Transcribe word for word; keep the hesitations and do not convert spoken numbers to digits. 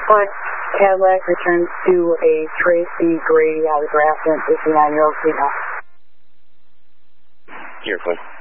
Foot Cadillac returns to a Tracy Grady out of Grafton, fifty-nine-year-old female. Deerfoot.